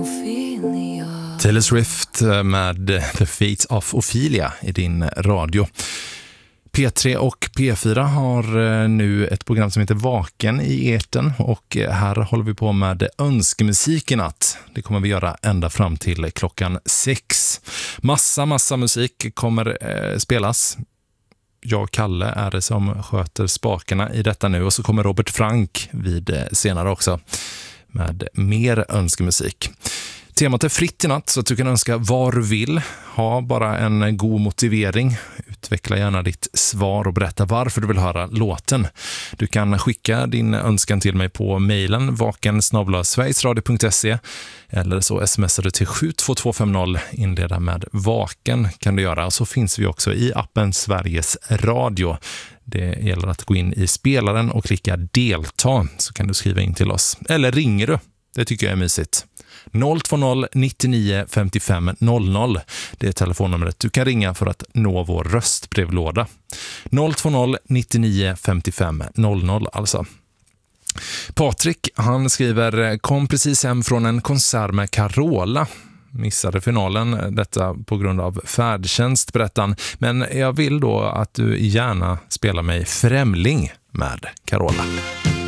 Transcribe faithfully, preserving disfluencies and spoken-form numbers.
Taylor Swift med The Fate of Ophelia i din radio. P tre och P fyra har nu ett program som heter Vaken i etern och här håller vi på med önskemusik i natt. Det kommer vi göra ända fram till klockan sex. Massa, massa musik kommer eh, spelas. Jag och Kalle är det som sköter spakarna i detta nu och så kommer Robert Frank vid senare också med mer önskemusik. Temat är fritt i natt så att du kan önska vad du vill. Ha bara en god motivering. Utveckla gärna ditt svar och berätta varför du vill höra låten. Du kan skicka din önskan till mig på mejlen vaken snabel-a sverigesradio punkt se eller så smsar du till sju två två fem noll, inleda med vaken kan du göra. Och så finns vi också i appen Sveriges Radio. Det gäller att gå in i spelaren och klicka delta så kan du skriva in till oss. Eller ringer du, det tycker jag är mysigt. noll två noll nittionio femtiofem noll noll. Det är telefonnumret du kan ringa för att nå vår röstbrevlåda. noll två noll nittionio femtiofem noll noll alltså. Patrik, han skriver: kom precis hem från en konsert med Carola. Missade finalen, detta på grund av färdtjänst, berättan. Men jag vill då att du gärna spelar mig Främling med Carola.